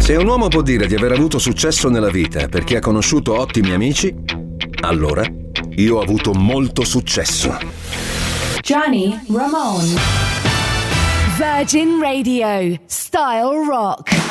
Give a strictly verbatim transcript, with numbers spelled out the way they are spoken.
Se un uomo può dire di aver avuto successo nella vita perché ha conosciuto ottimi amici, allora io ho avuto molto successo. Johnny Ramone. Virgin Radio. Style Rock.